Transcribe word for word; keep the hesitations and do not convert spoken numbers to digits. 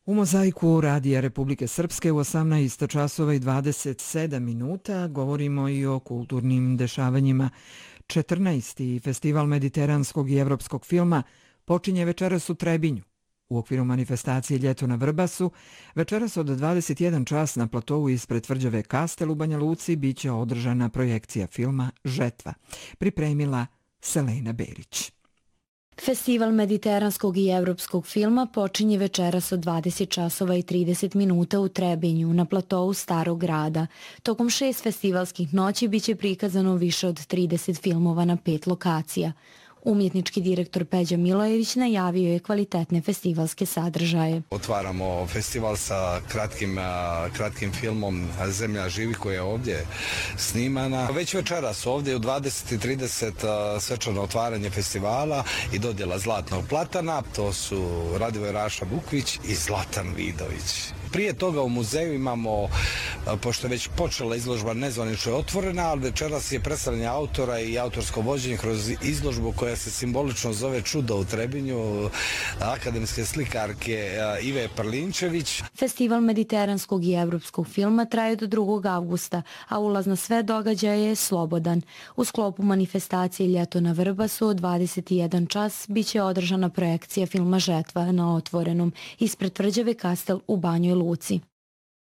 U Mozaiku Radija Republike Srpske u osamnaest časova i dvadeset sedam minuta govorimo i o kulturnim dešavanjima. četrnaesti Festival mediteranskog i evropskog filma počinje večeras u Trebinju. U okviru manifestacije Ljeto na Vrbasu, večeras od dvadeset jedan čas na platovu ispred tvrđave Kastel u Banja Luci biće održana projekcija filma Žetva, pripremila Selena Berić. Festival mediteranskog i evropskog filma počinje večeras od dvadeset časova i trideset minuta u Trebinju na platovu Starog grada. Tokom šest festivalskih noći biće prikazano više od trideset filmova na pet lokacija. Umjetnički direktor Peđa Milojević najavio je kvalitetne festivalske sadržaje. Otvaramo festival sa kratkim, kratkim filmom Zemlja živi koja je ovdje snimana. Već večeras ovdje u dvadeset i trideset svečano otvaranje festivala i dodjela Zlatnog platana. To su Radivoj Raša Bukvić i Zlatan Vidović. Prije toga u muzeju imamo, pošto je već počela izložba nezvanično otvorena, ali večeras je predstavljanje autora i autorsko vođenje kroz izložbu koja se simbolično zove Čudo u Trebinju, akademske slikarke Ive Prlinčević. Festival mediteranskog i evropskog filma traje do drugog avgusta, a ulaz na sve događaje je slobodan. U sklopu manifestacije Ljeto na Vrbasu od dvadeset jedan čas biće održana projekcija filma Žetva na otvorenom ispred tvrđave Kastel u Banjoj Luci.